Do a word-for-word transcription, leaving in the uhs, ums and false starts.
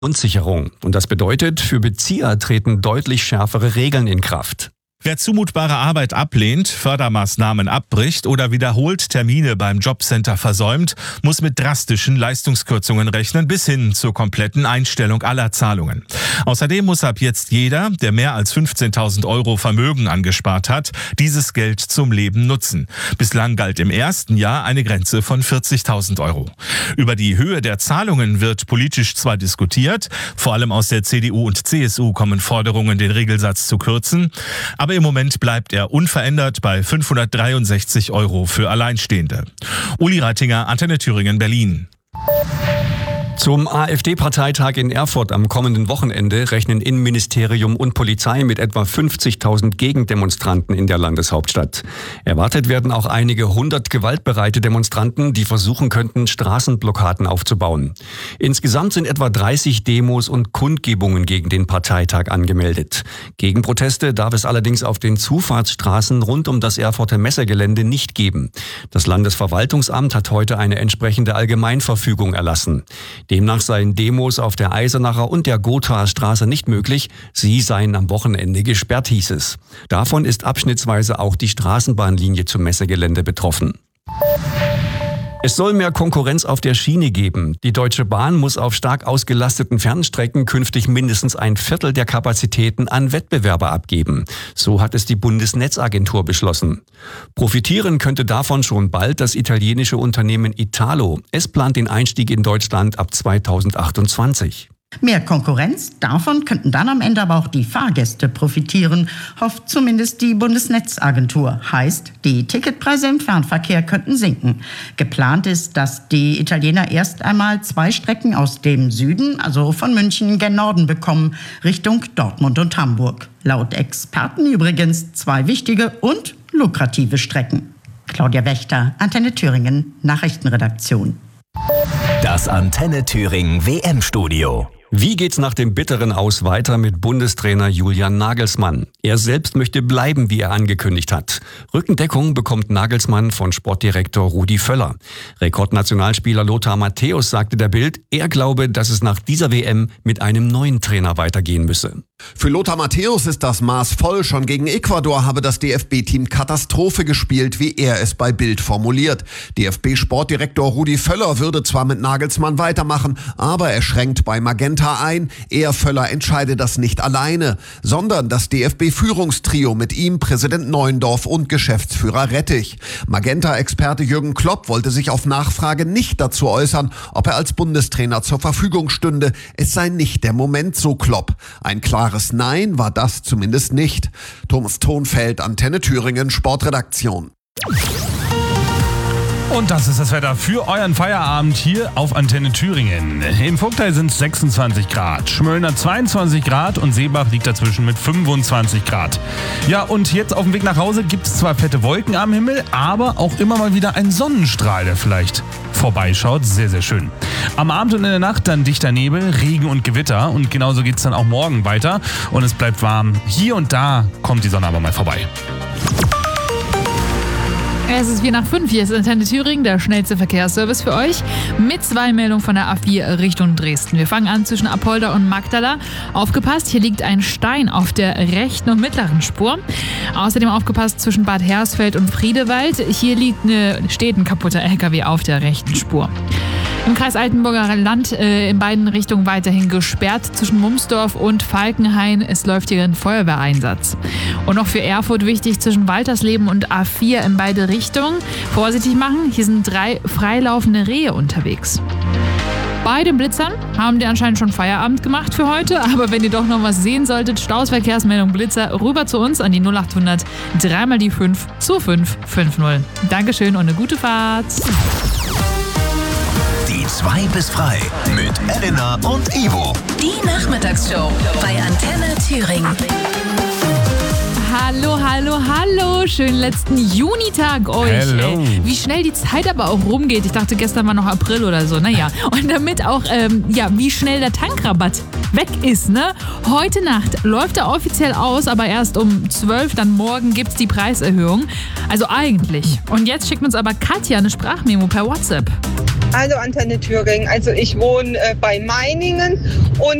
Grundsicherung. Und das bedeutet, für Bezieher treten deutlich schärfere Regeln in Kraft. Wer zumutbare Arbeit ablehnt, Fördermaßnahmen abbricht oder wiederholt Termine beim Jobcenter versäumt, muss mit drastischen Leistungskürzungen rechnen bis hin zur kompletten Einstellung aller Zahlungen. Außerdem muss ab jetzt jeder, der mehr als fünfzehntausend Euro Vermögen angespart hat, dieses Geld zum Leben nutzen. Bislang galt im ersten Jahr eine Grenze von vierzigtausend Euro. Über die Höhe der Zahlungen wird politisch zwar diskutiert, vor allem aus der C D U und C S U kommen Forderungen, den Regelsatz zu kürzen, aber im Moment bleibt er unverändert bei fünfhundertdreiundsechzig Euro für Alleinstehende. Uli Reitinger, Antenne Thüringen, Berlin. Zum AfD-Parteitag in Erfurt am kommenden Wochenende rechnen Innenministerium und Polizei mit etwa fünfzigtausend Gegendemonstranten in der Landeshauptstadt. Erwartet werden auch einige hundert gewaltbereite Demonstranten, die versuchen könnten, Straßenblockaden aufzubauen. Insgesamt sind etwa dreißig Demos und Kundgebungen gegen den Parteitag angemeldet. Gegenproteste darf es allerdings auf den Zufahrtsstraßen rund um das Erfurter Messegelände nicht geben. Das Landesverwaltungsamt hat heute eine entsprechende Allgemeinverfügung erlassen. Demnach seien Demos auf der Eisenacher und der Gothaer Straße nicht möglich. Sie seien am Wochenende gesperrt, hieß es. Davon ist abschnittsweise auch die Straßenbahnlinie zum Messegelände betroffen. Es soll mehr Konkurrenz auf der Schiene geben. Die Deutsche Bahn muss auf stark ausgelasteten Fernstrecken künftig mindestens ein Viertel der Kapazitäten an Wettbewerber abgeben. So hat es die Bundesnetzagentur beschlossen. Profitieren könnte davon schon bald das italienische Unternehmen Italo. Es plant den Einstieg in Deutschland ab zweitausendachtundzwanzig. Mehr Konkurrenz, davon könnten dann am Ende aber auch die Fahrgäste profitieren, hofft zumindest die Bundesnetzagentur. Heißt, die Ticketpreise im Fernverkehr könnten sinken. Geplant ist, dass die Italiener erst einmal zwei Strecken aus dem Süden, also von München gen Norden bekommen, Richtung Dortmund und Hamburg. Laut Experten übrigens zwei wichtige und lukrative Strecken. Claudia Wächter, Antenne Thüringen, Nachrichtenredaktion. Das Antenne Thüringen W M-Studio. Wie geht's nach dem bitteren Aus weiter mit Bundestrainer Julian Nagelsmann? Er selbst möchte bleiben, wie er angekündigt hat. Rückendeckung bekommt Nagelsmann von Sportdirektor Rudi Völler. Rekordnationalspieler Lothar Matthäus sagte der Bild, er glaube, dass es nach dieser W M mit einem neuen Trainer weitergehen müsse. Für Lothar Matthäus ist das Maß voll. Schon gegen Ecuador habe das D F B-Team Katastrophe gespielt, wie er es bei Bild formuliert. D F B-Sportdirektor Rudi Völler würde zwar mit Nagelsmann weitermachen, aber er schränkt bei Magenta ein. Er, Völler, entscheide das nicht alleine, sondern das D F B-Führungstrio mit ihm, Präsident Neuendorf und Geschäftsführer Rettich. Magenta-Experte Jürgen Klopp wollte sich auf Nachfrage nicht dazu äußern, ob er als Bundestrainer zur Verfügung stünde. Es sei nicht der Moment, so Klopp. Ein klares Nein war das zumindest nicht. Thomas Thonfeld, Antenne Thüringen, Sportredaktion. Und das ist das Wetter für euren Feierabend hier auf Antenne Thüringen. In Vogtei sind es sechsundzwanzig Grad, Schmöllner zweiundzwanzig Grad und Seebach liegt dazwischen mit fünfundzwanzig Grad. Ja, und jetzt auf dem Weg nach Hause gibt es zwar fette Wolken am Himmel, aber auch immer mal wieder ein Sonnenstrahl, der vielleicht vorbeischaut. Sehr, sehr schön. Am Abend und in der Nacht dann dichter Nebel, Regen und Gewitter und genauso geht es dann auch morgen weiter und es bleibt warm. Hier und da kommt die Sonne aber mal vorbei. Es ist vier nach fünf, hier ist Antenne Thüringen, der schnellste Verkehrsservice für euch, mit zwei Meldungen von der A vier Richtung Dresden. Wir fangen an zwischen Apolda und Magdala. Aufgepasst, hier liegt ein Stein auf der rechten und mittleren Spur. Außerdem aufgepasst zwischen Bad Hersfeld und Friedewald. Hier liegt eine, steht ein kaputter L K W auf der rechten Spur. Im Kreis Altenburger Land äh, in beiden Richtungen weiterhin gesperrt zwischen Mumsdorf und Falkenhain. Es läuft hier ein Feuerwehreinsatz. Und noch für Erfurt wichtig zwischen Waltersleben und A vier in beide Richtungen. Vorsichtig machen, hier sind drei freilaufende Rehe unterwegs. Bei den Blitzern haben die anscheinend schon Feierabend gemacht für heute, aber wenn ihr doch noch was sehen solltet, Staus, Verkehrsmeldung, Blitzer, rüber zu uns an die null achthundert, dreimal die fünf zu fünf fünf null. Dankeschön und eine gute Fahrt. Die zwei bis frei mit Elena und Ivo. Die Nachmittagsshow bei Antenne Thüringen. Hallo, hallo, hallo. Schönen letzten Junitag euch. Hello. Ey, wie schnell die Zeit aber auch rumgeht. Ich dachte, gestern war noch April oder so. Naja, und damit auch, ähm, ja, wie schnell der Tankrabatt weg ist, ne? Heute Nacht läuft er offiziell aus, aber erst um zwölf, dann morgen gibt's die Preiserhöhung. Also eigentlich. Und jetzt schickt uns aber Katja eine Sprachmemo per WhatsApp. Also Antenne Thüringen. Also ich wohne äh, bei Meiningen und